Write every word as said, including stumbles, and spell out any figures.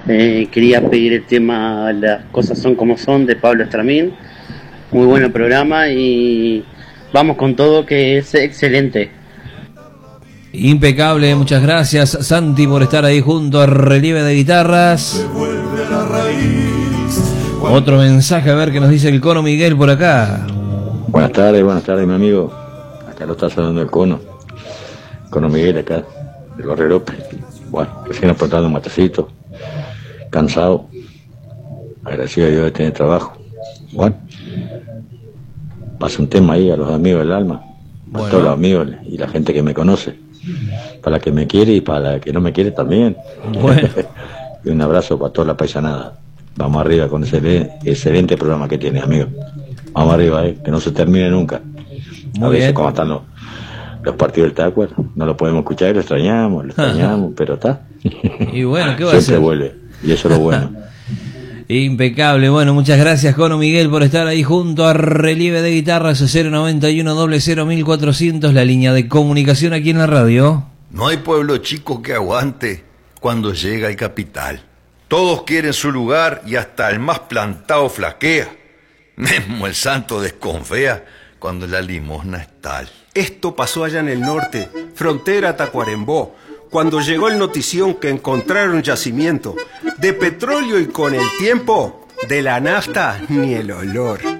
Eh, quería pedir el tema Las cosas son como son de Pablo Estramín. Muy buen programa y vamos con todo, que es excelente. Impecable, muchas gracias Santi por estar ahí junto a Relieve de Guitarras. Otro mensaje, a ver qué nos dice el Cono Miguel por acá. Buenas tardes, buenas tardes mi amigo. Acá lo está saludando el Cono. Cono Miguel acá, de los Reropes. Bueno, recién aportando un matecito. Cansado. Agradecido a Dios de tener trabajo. Bueno. Pasa un tema ahí a los amigos del alma. Bueno. A todos los amigos y la gente que me conoce. Para la que me quiere y para la que no me quiere también. Bueno. Y un abrazo para toda la paisanada. Vamos arriba con ese excelente programa que tiene, amigo. Vamos arriba, eh, que no se termine nunca. Muy a veces bien. Como están los, los partidos del Tacuar, no lo podemos escuchar, lo extrañamos, lo extrañamos, pero está. Y bueno, ¿qué va a hacer? Siempre vuelve, y eso es lo bueno. Impecable. Bueno, muchas gracias Cono Miguel por estar ahí junto a Relieve de Guitarras. Cero noventa y uno doble cero mil cuatrocientos, la línea de comunicación aquí en la radio. No hay pueblo chico que aguante cuando llega el capital. Todos quieren su lugar y hasta el más plantado flaquea. Mesmo el santo desconfía cuando la limosna es tal. Esto pasó allá en el norte, frontera a Tacuarembó, cuando llegó el notición que encontraron yacimiento de petróleo y con el tiempo de la nafta ni el olor.